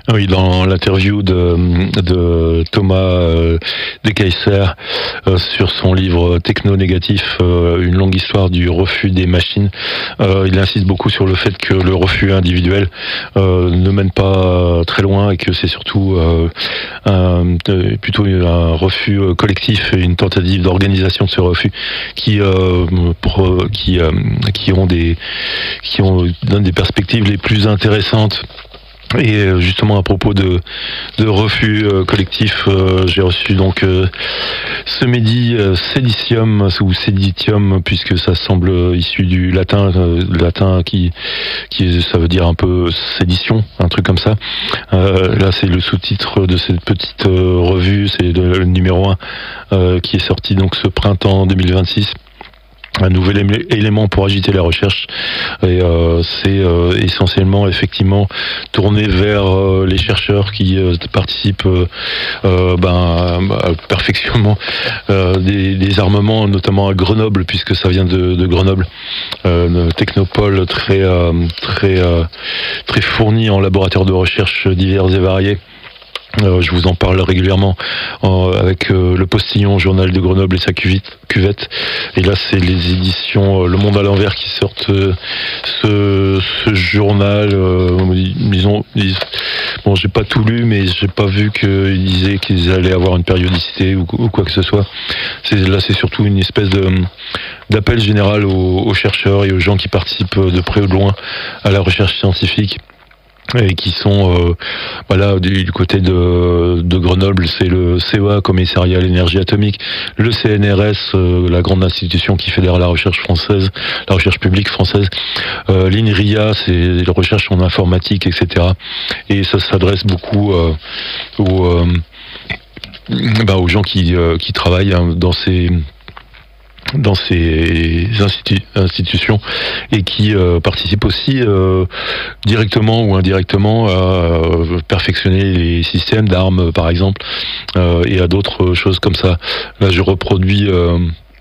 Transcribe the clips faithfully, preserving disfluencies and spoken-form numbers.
Oui, dans l'interview de, de Thomas euh, Dekeyser euh, sur son livre Techno Négatif, euh, une longue histoire du refus des machines, euh, il insiste beaucoup sur le fait que le refus individuel euh, ne mène pas très loin et que c'est surtout euh, un, plutôt un refus collectif et une tentative d'organisation de ce refus qui euh, pro, qui euh, qui ont des qui ont donnent des perspectives les plus intéressantes. Et justement à propos de, de refus euh, collectif, euh, j'ai reçu donc euh, ce midi euh, séditium ou séditium puisque ça semble issu du latin, euh, latin qui qui ça veut dire un peu sédition, un truc comme ça. Euh, là c'est le sous-titre de cette petite euh, revue, c'est le, le numéro un euh, qui est sorti donc ce printemps deux mille vingt-six. Un nouvel élément pour agiter la recherche et euh, c'est euh, essentiellement effectivement tourné vers euh, les chercheurs qui euh, participent euh, euh, ben, au perfectionnement euh, des, des armements, notamment à Grenoble puisque ça vient de, de Grenoble, euh, une technopole très euh, très euh, très fournie en laboratoires de recherche divers et variés. Euh, je vous en parle régulièrement euh, avec euh, le Postillon, journal de Grenoble et sa cuvette. cuvette. Et là, c'est les éditions euh, Le Monde à l'envers qui sortent euh, ce, ce journal. Euh, ils ont, ils, bon, j'ai pas tout lu, mais j'ai pas vu qu'ils disaient qu'ils allaient avoir une périodicité ou, ou quoi que ce soit. C'est, là, c'est surtout une espèce de d'appel général aux, aux chercheurs et aux gens qui participent de près ou de loin à la recherche scientifique. Et qui sont euh, voilà du, du côté de, de Grenoble, c'est le C E A, Commissariat à l'énergie atomique, le C N R S, euh, la grande institution qui fédère la recherche française, la recherche publique française, euh, l'INRIA, c'est la recherche en informatique, et cetera. Et ça s'adresse beaucoup euh, aux, euh, bah, aux gens qui, euh, qui travaillent hein, dans ces dans ces institu- institutions et qui euh, participent aussi euh, directement ou indirectement à euh, perfectionner les systèmes d'armes par exemple euh, et à d'autres choses comme ça. Là je reproduis euh,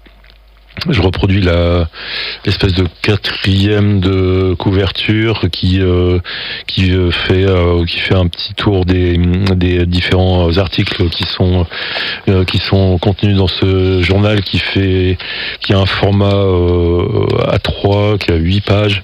Je reproduis la l'espèce de quatrième de couverture qui euh, qui fait euh, qui fait un petit tour des des différents articles qui sont euh, qui sont contenus dans ce journal qui fait qui a un format euh, A trois qui a huit pages.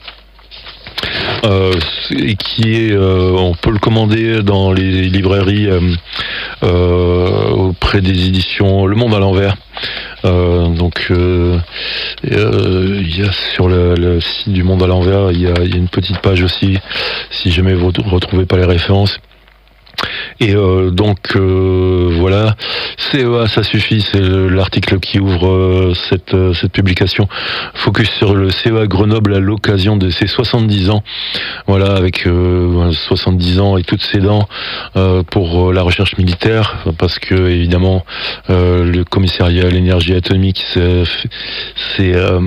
Euh, et qui est, euh, on peut le commander dans les librairies euh, euh, auprès des éditions Le Monde à l'envers. Euh, donc, euh, euh, il y a sur le, le site du Monde à l'envers, il y a, il y a une petite page aussi, si jamais vous ne retrouvez pas les références. Et euh, donc euh, voilà, C E A ça suffit, c'est l'article qui ouvre euh, cette, euh, cette publication. Focus sur le C E A Grenoble à l'occasion de ses soixante-dix ans. Voilà, avec euh, soixante-dix ans et toutes ses dents euh, pour la recherche militaire, parce que évidemment euh, le commissariat à l'énergie atomique, c'est... c'est euh,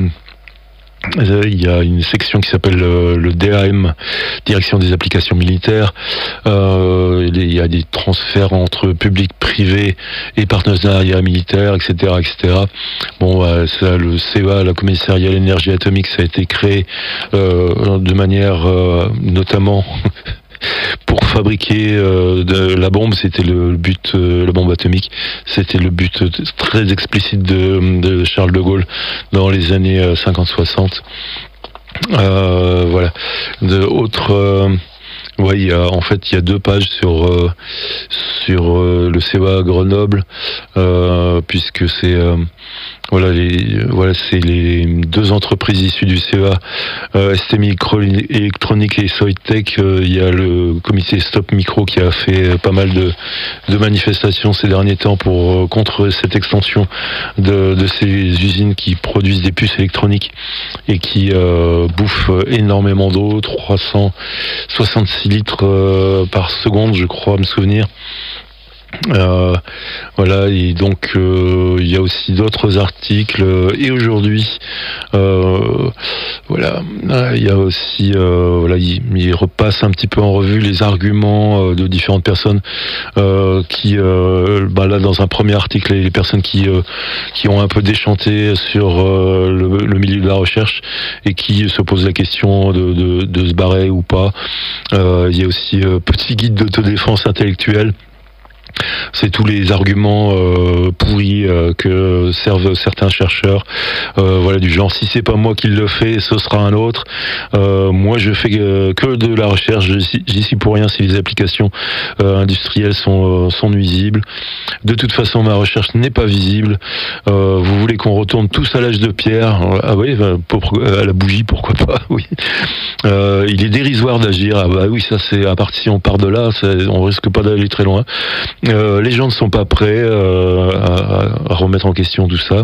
il y a une section qui s'appelle le D A M, Direction des applications militaires. Euh, il y a des transferts entre public, privé et partenariat militaire, et cetera, et cetera. Bon, euh, ça, le C E A, la commissariat à l'énergie atomique, ça a été créé euh, de manière euh, notamment pour fabriquer euh, de la bombe, c'était le but, euh, la bombe atomique, c'était le but très explicite de, de Charles de Gaulle dans les années cinquante soixante. Euh, voilà. De autres, euh, ouais, il y a, en fait, il y a deux pages sur euh, sur euh, le C E A Grenoble, euh, puisque c'est euh, voilà les voilà c'est les deux entreprises issues du C E A, euh, S T Microélectronique et Soitec. Euh, il y a le comité Stop Micro qui a fait pas mal de de manifestations ces derniers temps pour euh, contre cette extension de de ces usines qui produisent des puces électroniques et qui euh, bouffent énormément d'eau, trois cent soixante-six litres euh, par seconde, je crois me souvenir. Euh, voilà, et donc euh, il y a aussi d'autres articles, euh, et aujourd'hui, euh, voilà, euh, il y a aussi, euh, voilà, il, il repasse un petit peu en revue les arguments euh, de différentes personnes euh, qui, euh, bah là, dans un premier article, les personnes qui euh, qui ont un peu déchanté sur euh, le, le milieu de la recherche et qui se posent la question de, de, de se barrer ou pas. Euh, il y a aussi euh, petit guide d'autodéfense intellectuelle. C'est tous les arguments euh, pourris euh, que servent certains chercheurs, euh, voilà, du genre si c'est pas moi qui le fais, ce sera un autre. Euh, moi, je fais euh, que de la recherche, j'y suis pour rien si les applications euh, industrielles sont, euh, sont nuisibles. De toute façon, ma recherche n'est pas visible. Euh, vous voulez qu'on retourne tous à l'âge de pierre? Ah oui, pour, à la bougie, pourquoi pas? Oui. Euh, il est dérisoire d'agir. Ah bah oui, ça c'est à partir si on part de là, on risque pas d'aller très loin. Euh, les gens ne sont pas prêts euh, à, à remettre en question tout ça.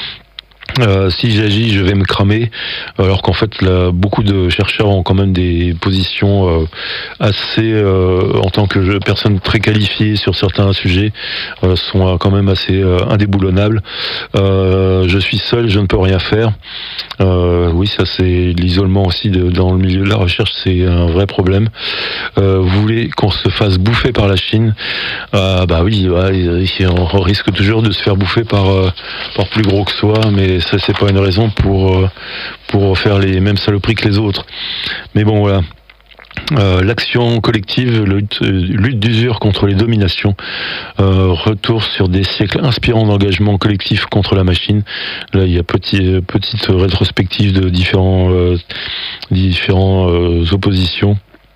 Euh, si j'agis, je vais me cramer, alors qu'en fait, là, beaucoup de chercheurs ont quand même des positions euh, assez, euh, en tant que personnes très qualifiées sur certains sujets, euh, sont quand même assez euh, indéboulonnables. Euh, je suis seul, je ne peux rien faire. Euh, oui, ça c'est l'isolement aussi de, dans le milieu de la recherche, c'est un vrai problème. Euh, vous voulez qu'on se fasse bouffer par la Chine? euh, Bah oui, ouais, on risque toujours de se faire bouffer par, euh, par plus gros que soi, mais ça c'est pas une raison pour, euh, pour faire les mêmes saloperies que les autres. Mais bon voilà. Euh, l'action collective, lutte, lutte d'usure contre les dominations, euh, retour sur des siècles inspirants d'engagement collectif contre la machine. Là, il y a petit, petite rétrospective de différents, euh, différents euh, oppositions.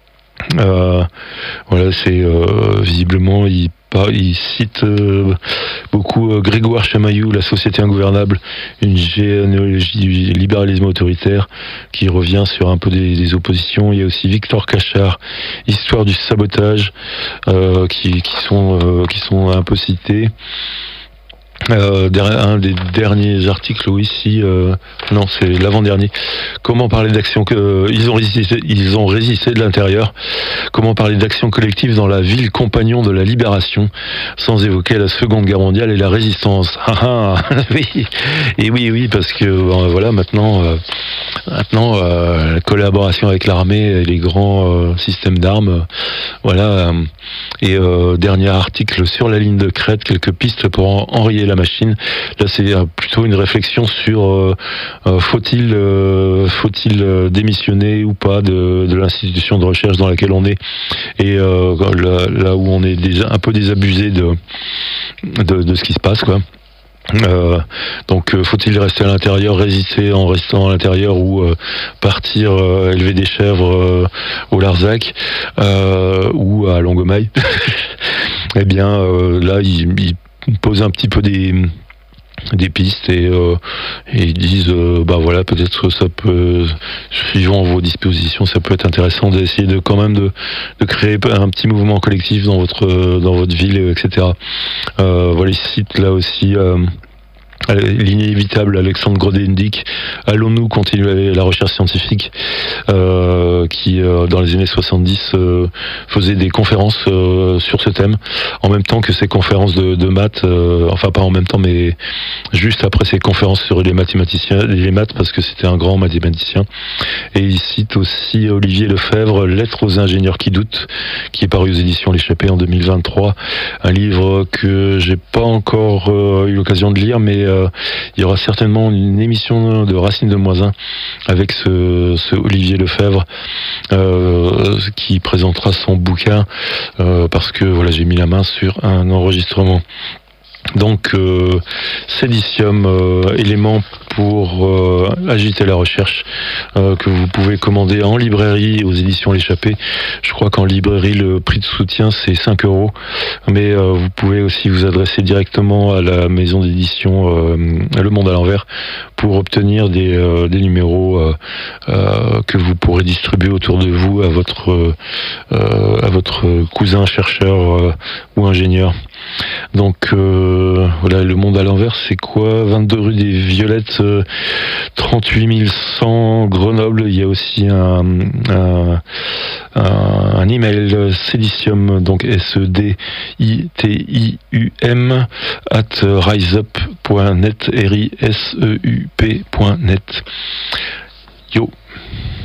Euh, voilà, c'est euh, visiblement il, il cite euh, beaucoup euh, Grégoire Chamaillou, La société ingouvernable, une généalogie du libéralisme autoritaire, qui revient sur un peu des, des oppositions. Il y a aussi Victor Cachard, Histoire du sabotage, euh, qui, qui sont euh, qui sont un peu cités. Euh, un des derniers articles, oui, si, euh, non, c'est l'avant-dernier. Comment parler d'action que euh, ils ont résisté, ils ont résisté de l'intérieur. Comment parler d'action collective dans la ville compagnon de la libération, sans évoquer la Seconde Guerre mondiale et la résistance. Ah, ah, oui, et oui, oui, parce que euh, voilà, maintenant, euh, maintenant, euh, la collaboration avec l'armée et les grands euh, systèmes d'armes, euh, voilà. Euh, et euh, dernier article sur la ligne de crête, quelques pistes pour en, enrayer la machine. Là, c'est plutôt une réflexion sur euh, euh, faut-il euh, faut-il euh, démissionner ou pas de, de l'institution de recherche dans laquelle on est, et euh, là, là où on est déjà un peu désabusé de, de de ce qui se passe, quoi. Euh, donc euh, faut-il rester à l'intérieur, résister en restant à l'intérieur, ou euh, partir euh, élever des chèvres euh, au Larzac euh, ou à Longomaille? Eh bien euh, là il, il pose un petit peu des des pistes, et, euh, et ils disent euh, bah voilà, peut-être que ça peut, suivant vos dispositions, ça peut être intéressant d'essayer de quand même de, de créer un petit mouvement collectif dans votre dans votre ville, et cetera. Euh, voilà, ils citent là aussi euh, l'inévitable Alexandre Grothendieck, allons-nous continuer la recherche scientifique, euh, qui euh, dans les années soixante-dix euh, faisait des conférences euh, sur ce thème, en même temps que ses conférences de, de maths, euh, enfin pas en même temps, mais juste après ses conférences sur les mathématiciens, les maths, parce que c'était un grand mathématicien. Et il cite aussi Olivier Lefebvre, Lettres aux ingénieurs qui doutent, qui est paru aux éditions L'Échappée en deux mille vingt-trois, un livre que j'ai pas encore euh, eu l'occasion de lire, mais euh, il y aura certainement une émission de Racine de Moisin avec ce, ce Olivier Lefebvre euh, qui présentera son bouquin, euh, parce que voilà, j'ai mis la main sur un enregistrement. Donc euh, Séditium, euh, élément pour euh, agiter la recherche, euh, que vous pouvez commander en librairie aux éditions L'Échappée. Je crois qu'en librairie le prix de soutien c'est cinq euros, mais euh, vous pouvez aussi vous adresser directement à la maison d'édition euh, Le Monde à l'envers pour obtenir des, euh, des numéros euh, euh, que vous pourrez distribuer autour de vous à votre, euh, à votre cousin chercheur euh, ou ingénieur. Donc euh, voilà, Le Monde à l'envers, c'est quoi? vingt-deux rue des Violettes, euh, trente-huit mille cent Grenoble. Il y a aussi un, un, un, un email Seditium, donc S E D I T I U M at riseup point net, R I S E U P point net. Yo.